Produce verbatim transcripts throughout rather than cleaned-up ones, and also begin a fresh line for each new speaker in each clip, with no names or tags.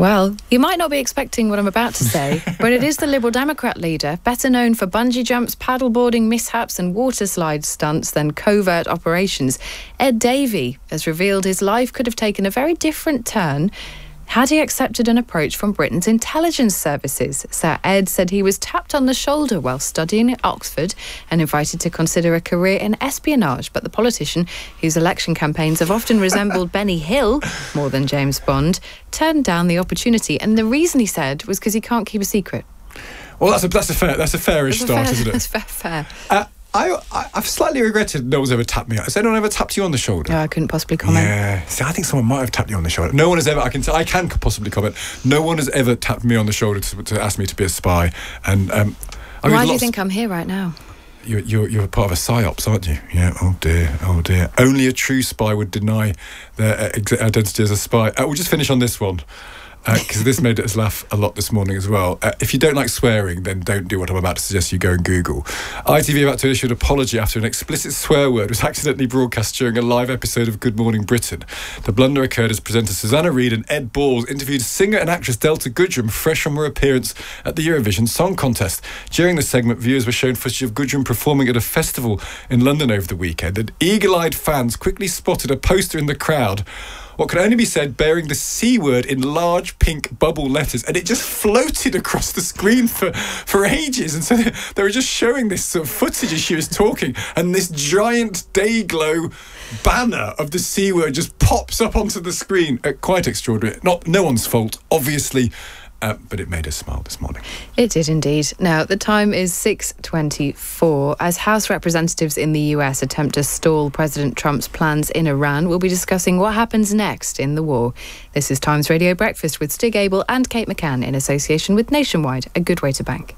Well, you might not be expecting what I'm about to say, but it is the Liberal Democrat leader, better known for bungee jumps, paddleboarding mishaps and water slide stunts than covert operations. Ed Davey has revealed his life could have taken a very different turn had he accepted an approach from Britain's intelligence services. Sir Ed said he was tapped on the shoulder while studying at Oxford and invited to consider a career in espionage. But the politician, whose election campaigns have often resembled Benny Hill more than James Bond, turned down the opportunity. And the reason, he said, was because he can't keep a secret.
Well, that's a, that's a fair, that's a fairish
that's a
start,
fair,
isn't it?
That's fair, fair.
Uh, I, I, I've slightly regretted no one's ever tapped me. Has anyone ever tapped you on the shoulder?
No, I couldn't possibly comment.
Yeah. See, I think someone might have tapped you on the shoulder. No one has ever, I can I can possibly comment, no one has ever tapped me on the shoulder to, to ask me to be a spy. And um, I mean,
Why do you
lots,
think I'm here right now?
You're, you're, you're part of a psyops, aren't you? Yeah, oh dear, oh dear. Only a true spy would deny their uh, ex- identity as a spy. Uh, we'll just finish on this one, because uh, this made us laugh a lot this morning as well. Uh, if you don't like swearing, then don't do what I'm about to suggest you go and Google. I T V about to issue an apology after an explicit swear word was accidentally broadcast during a live episode of Good Morning Britain. The blunder occurred as presenters Susanna Reid and Ed Balls interviewed singer and actress Delta Goodrem fresh from her appearance at the Eurovision Song Contest. During the segment, viewers were shown footage of Goodrem performing at a festival in London over the weekend, and eagle-eyed fans quickly spotted a poster in the crowd, what can only be said, bearing the C word in large pink bubble letters, and it just floated across the screen for, for ages. And so they, they were just showing this sort of footage as she was talking, and this giant day-glow banner of the C word just pops up onto the screen. Uh, quite extraordinary. Not no one's fault, obviously. Uh, but it made us smile this morning.
It did indeed. Now, the time is six twenty-four. As House representatives in the U S attempt to stall President Trump's plans in Iran, we'll be discussing what happens next in the war. This is Times Radio Breakfast with Stig Abel and Kate McCann in association with Nationwide, a good way to bank.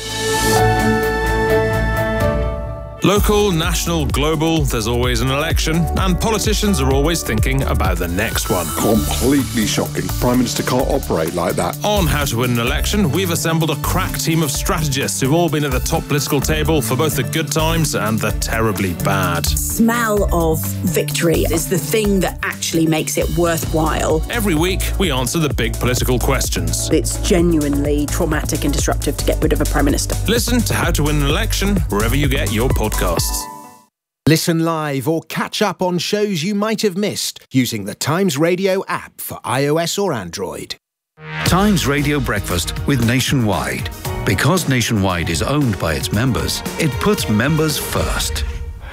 Local, national, global, there's always an election, and politicians are always thinking about the next one.
Completely shocking. Prime Minister can't operate like that.
On How to Win an Election, we've assembled a crack team of strategists who've all been at the top political table for both the good times and the terribly bad.
Smell of victory is the thing that actually makes it worthwhile.
Every week, we answer the big political questions.
It's genuinely traumatic and disruptive to get rid of a Prime Minister.
Listen to How to Win an Election wherever you get your podcasts.
Listen live or catch up on shows you might have missed using the Times Radio app for iOS or Android.
Times Radio Breakfast with Nationwide. Because Nationwide is owned by its members, it puts members first.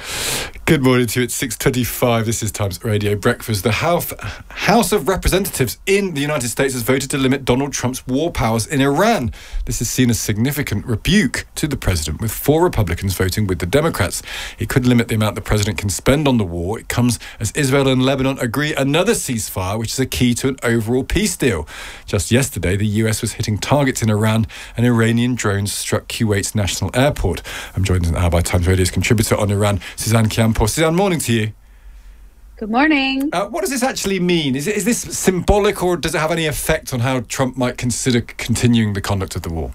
Good morning to you. It's six twenty-five. This is Times Radio Breakfast. The House, House of Representatives in the United States has voted to limit Donald Trump's war powers in Iran. This is seen as significant rebuke to the president, with four Republicans voting with the Democrats. It could limit the amount the president can spend on the war. It comes as Israel and Lebanon agree another ceasefire, which is a key to an overall peace deal. Just yesterday, the U S was hitting targets in Iran, and Iranian drones struck Kuwait's national airport. I'm joined now by Times Radio's contributor on Iran, Suzanne Kiampo. Suzanne, morning to you.
Good morning.
Uh, what does this actually mean? Is, it, is this symbolic, or does it have any effect on how Trump might consider continuing the conduct of the war?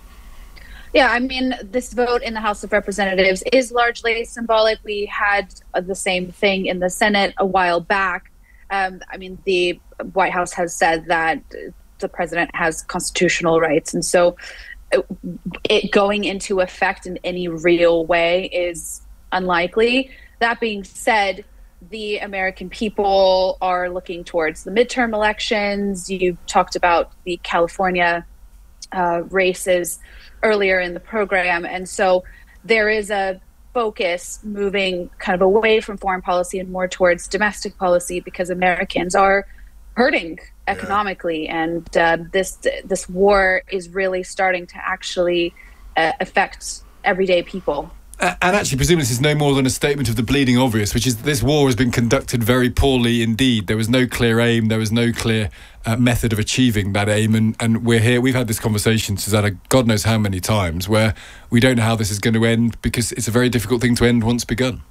Yeah, I mean, this vote in the House of Representatives is largely symbolic. We had uh, the same thing in the Senate a while back. Um, I mean, the White House has said that the president has constitutional rights. And so it, it going into effect in any real way is unlikely. That being said, the American people are looking towards the midterm elections. You talked about the California uh, races earlier in the program. And so there is a focus moving kind of away from foreign policy and more towards domestic policy, because Americans are hurting economically. Yeah. And uh, this this war is really starting to actually uh, affect everyday people.
And actually, presumably, this is no more than a statement of the bleeding obvious, which is that this war has been conducted very poorly indeed. There was no clear aim. There was no clear uh, method of achieving that aim. And, and we're here. We've had this conversation, Susanna, God knows how many times, where we don't know how this is going to end, because it's a very difficult thing to end once begun.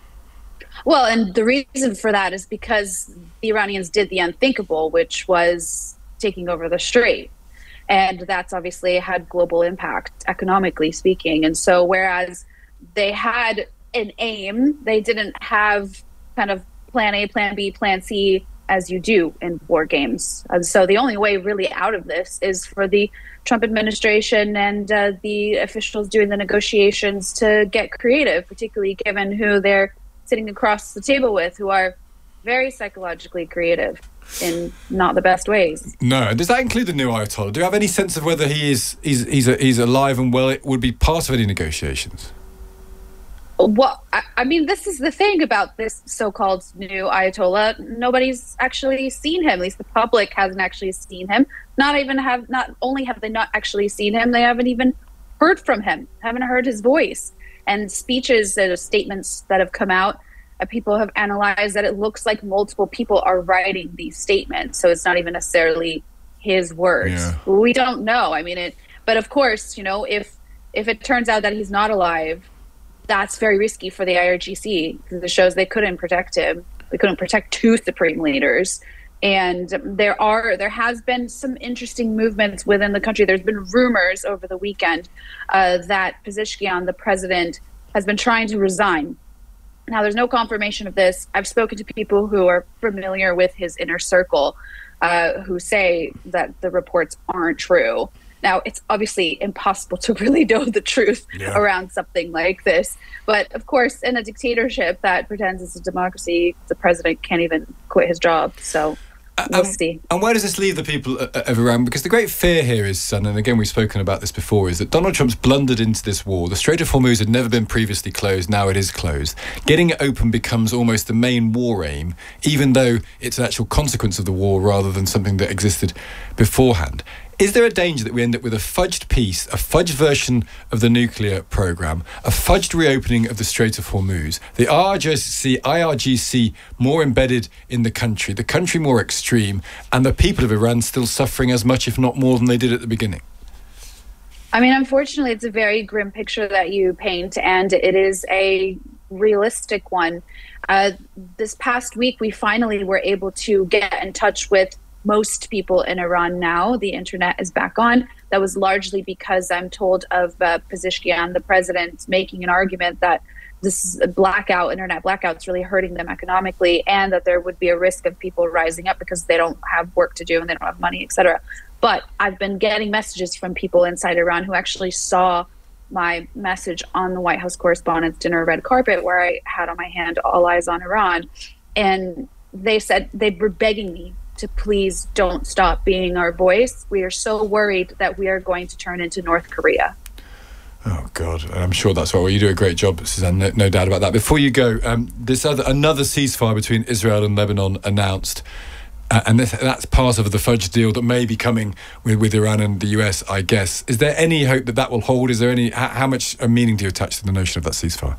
Well, and the reason for that is because the Iranians did the unthinkable, which was taking over the strait. And that's obviously had global impact, economically speaking. And so whereas they had an aim, they didn't have kind of plan A, plan B, plan C as you do in war games. And so the only way really out of this is for the Trump administration and uh, the officials doing the negotiations to get creative, particularly given who they're sitting across the table with, who are very psychologically creative in not the best ways.
No, and does that include the new Ayatollah? Do you have any sense of whether he is he's he's, a, he's alive and well? It would be part of any negotiations.
Well, I, I mean, this is the thing about this so-called new Ayatollah. Nobody's actually seen him. At least the public hasn't actually seen him. Not even have not only have they not actually seen him, they haven't even heard from him. Haven't heard his voice. And speeches and statements that have come out, uh, people have analyzed that it looks like multiple people are writing these statements. So it's not even necessarily his words.
Yeah.
We don't know. I mean, it. But of course, you know, if if it turns out that he's not alive, that's very risky for the I R G C, because it shows they couldn't protect him. They couldn't protect two supreme leaders. And there are there has been some interesting movements within the country. There's been rumors over the weekend uh, that Pezeshkian, the president, has been trying to resign. Now, there's no confirmation of this. I've spoken to people who are familiar with his inner circle, uh, who say that the reports aren't true. Now, it's obviously impossible to really know the truth yeah. around something like this. But of course, in a dictatorship that pretends it's a democracy, the president can't even quit his job. So we'll
um,
see.
And where does this leave the people of Iran? Because the great fear here is, son, and again, we've spoken about this before, is that Donald Trump's blundered into this war. The Strait of Hormuz had never been previously closed. Now it is closed. Getting it open becomes almost the main war aim, even though it's an actual consequence of the war rather than something that existed beforehand. Is there a danger that we end up with a fudged peace, a fudged version of the nuclear programme, a fudged reopening of the Strait of Hormuz, the I R G C, I R G C more embedded in the country, the country more extreme, and the people of Iran still suffering as much, if not more, than they did at the beginning?
I mean, unfortunately, it's a very grim picture that you paint, and it is a realistic one. Uh, this past week, we finally were able to get in touch with most people in Iran now. The internet is back on. That was largely because I'm told of uh, Pezeshkian, the president, making an argument that this blackout, internet blackout, is really hurting them economically, and that there would be a risk of people rising up because they don't have work to do and they don't have money, et cetera. But I've been getting messages from people inside Iran who actually saw my message on the White House Correspondents' Dinner red carpet, where I had on my hand "All Eyes on Iran," and they said they were begging me to please don't stop being our voice. We are so worried that we are going to turn into North Korea.
Oh, God. I'm sure that's right. Well, you do a great job, Suzanne, no, no doubt about that. Before you go, um, this other another ceasefire between Israel and Lebanon announced, uh, and this, that's part of the fudge deal that may be coming with, with Iran and the U S, I guess. Is there any hope that that will hold? Is there any, how, how much meaning do you attach to the notion of that ceasefire?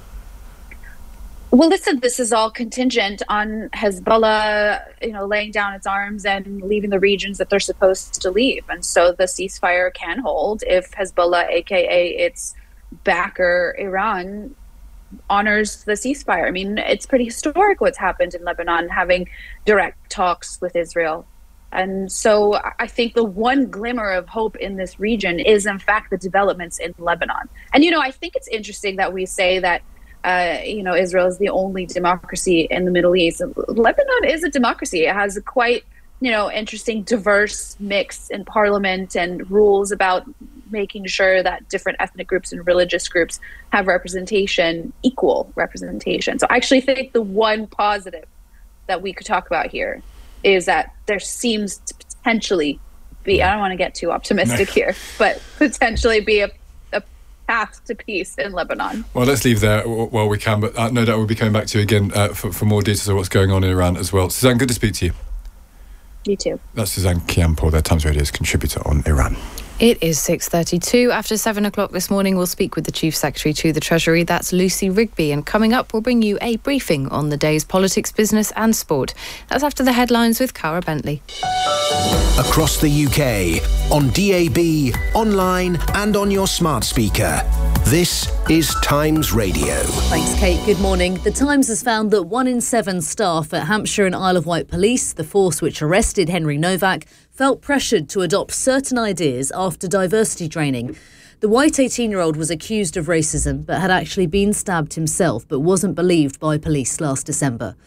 Well, listen, this is all contingent on Hezbollah, you know, laying down its arms and leaving the regions that they're supposed to leave. And so the ceasefire can hold if Hezbollah, A K A its backer, Iran, honors the ceasefire. I mean, it's pretty historic what's happened in Lebanon, having direct talks with Israel. And so I think the one glimmer of hope in this region is, in fact, the developments in Lebanon. And, you know, I think it's interesting that we say that Uh, you know, Israel is the only democracy in the Middle East. Lebanon is a democracy. It has a quite, you know, interesting, diverse mix in parliament and rules about making sure that different ethnic groups and religious groups have representation, equal representation. So I actually think the one positive that we could talk about here is that there seems to potentially be, I don't want to get too optimistic no. here, but potentially be a path to peace in Lebanon.
Well, let's leave there while we can, but uh, no doubt we'll be coming back to you again uh, for, for more details of what's going on in Iran as well. Suzanne, good to speak to you.
You too.
That's Suzanne Kiampour, their Times Radio's contributor on Iran.
It is six thirty-two. After seven o'clock this morning, we'll speak with the Chief Secretary to the Treasury. That's Lucy Rigby. And coming up, we'll bring you a briefing on the day's politics, business and sport. That's after the headlines with Cara Bentley.
Across the U K, on D A B, online and on your smart speaker. This is Times Radio.
Thanks, Kate. Good morning. The Times has found that one in seven staff at Hampshire and Isle of Wight Police, the force which arrested Henry Novak, felt pressured to adopt certain ideas after diversity training. The white eighteen-year-old was accused of racism but had actually been stabbed himself but wasn't believed by police last December.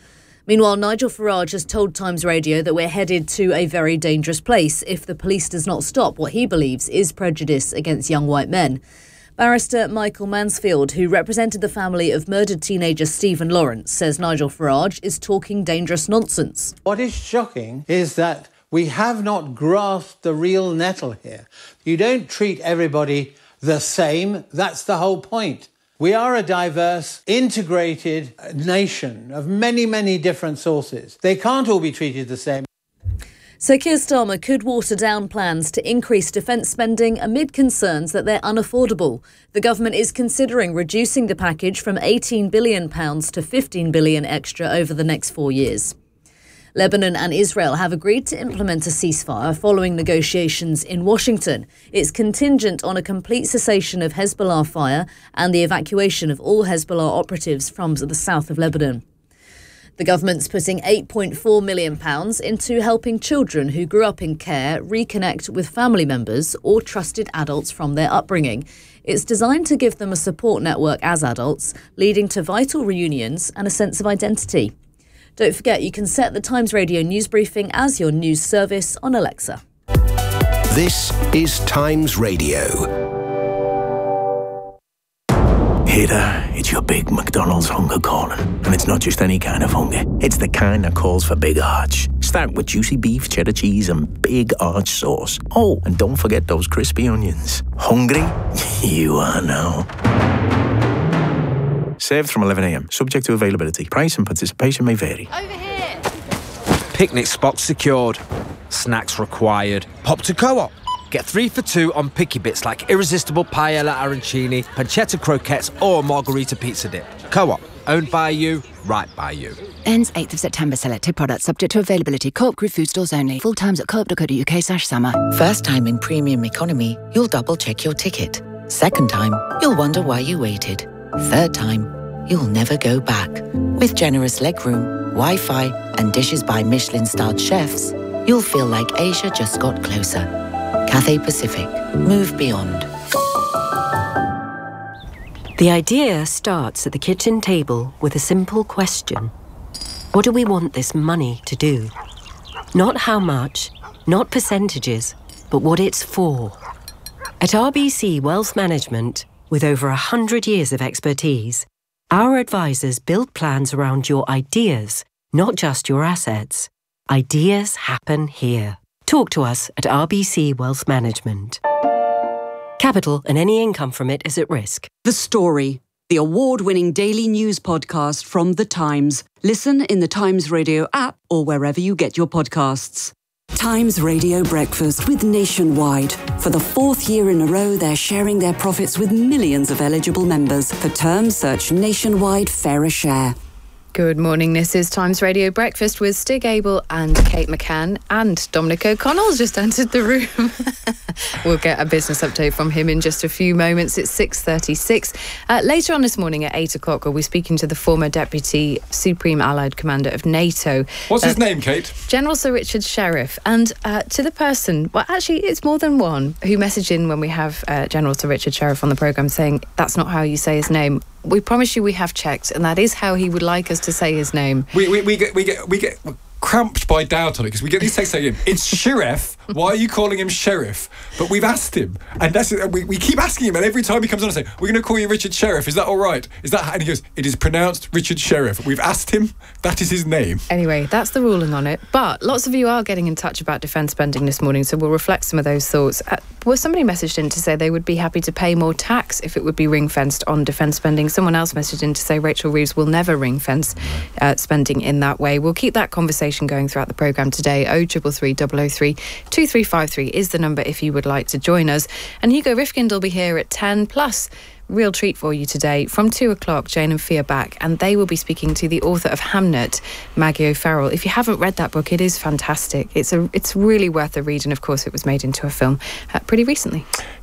Meanwhile, Nigel Farage has told Times Radio that we're headed to a very dangerous place if the police does not stop what he believes is prejudice against young white men. Barrister Michael Mansfield, who represented the family of murdered teenager Stephen Lawrence, says Nigel Farage is talking dangerous nonsense.
What is shocking is that we have not grasped the real nettle here. You don't treat everybody the same. That's the whole point. We are a diverse, integrated nation of many, many different sources. They can't all be treated the same.
So Keir Starmer could water down plans to increase defence spending amid concerns that they're unaffordable. The government is considering reducing the package from eighteen billion pounds to fifteen billion pounds extra over the next four years. Lebanon and Israel have agreed to implement a ceasefire following negotiations in Washington. It's contingent on a complete cessation of Hezbollah fire and the evacuation of all Hezbollah operatives from the south of Lebanon. The government's putting eight point four million pounds into helping children who grew up in care reconnect with family members or trusted adults from their upbringing. It's designed to give them a support network as adults, leading to vital reunions and a sense of identity. Don't forget, you can set the Times Radio news briefing as your news service on Alexa.
This is Times Radio.
Hey there, it's your big McDonald's hunger calling. And it's not just any kind of hunger. It's the kind that calls for big arch. Start with juicy beef, cheddar cheese and big arch sauce. Oh, and don't forget those crispy onions. Hungry? You are now. Served from eleven a.m, subject to availability. Price and participation may vary.
Over here! Picnic spot secured. Snacks required. Pop to Co-op. Get three for two on picky bits like irresistible paella arancini, pancetta croquettes or margarita pizza dip. Co-op. Owned by you, right by you.
Ends eighth of September. Selected products subject to availability. Co-op Group food stores only. Full times at co-op dot co dot uk slash summer.
First time in premium economy, you'll double check your ticket. Second time, you'll wonder why you waited. Third time, you'll never go back. With generous legroom, Wi-Fi and dishes by Michelin-starred chefs, you'll feel like Asia just got closer. Cathay Pacific. Move beyond.
The idea starts at the kitchen table with a simple question. What do we want this money to do? Not how much, not percentages, but what it's for. At R B C Wealth Management, with over one hundred years of expertise, our advisors build plans around your ideas, not just your assets. Ideas happen here. Talk to us at R B C Wealth Management. Capital and any income from it is at risk.
The Story, the award-winning daily news podcast from The Times. Listen in the Times Radio app or wherever you get your podcasts.
Times Radio Breakfast with Nationwide. For the fourth year in a row, they're sharing their profits with millions of eligible members. For terms, search Nationwide Fairer Share.
Good morning. This is Times Radio Breakfast with Stig Abel and Kate McCann, and Dominic O'Connell's just entered the room. We'll get a business update from him in just a few moments. It's six thirty-six. Uh, later on this morning at eight o'clock, we'll be speaking to the former Deputy Supreme Allied Commander of NATO.
What's
uh,
his name, Kate?
General Sir Richard Sheriff. And uh, to the person, well, actually, it's more than one, who messaged in when we have uh, General Sir Richard Sheriff on the programme saying, that's not how you say his name. We promise you we have checked, and that is how he would like us to say his name.
We we, we get we get we get cramped by doubt on it because we get these texts saying it's Sheriff. Why are you calling him Sheriff? But we've asked him, and that's we, we keep asking him, and every time he comes on and say, we're going to call you Richard Sheriff. Is that all right? Is that? And he goes, it is pronounced Richard Sheriff. We've asked him. That is his name.
Anyway, that's the ruling on it. But lots of you are getting in touch about defence spending this morning, so we'll reflect some of those thoughts. Uh, well, somebody messaged in to say they would be happy to pay more tax if it would be ring-fenced on defence spending. Someone else messaged in to say Rachel Reeves will never ring-fence uh, spending in that way. We'll keep that conversation going throughout the programme today. oh three three three, double oh three, two three five three is the number if you would like to join us. And Hugo Rifkind will be here at ten, plus real treat for you today. From two o'clock, Jane and Fia back, and they will be speaking to the author of Hamnet, Maggie O'Farrell. If you haven't read that book, it is fantastic. It's a, it's really worth a read, and of course it was made into a film uh, pretty recently.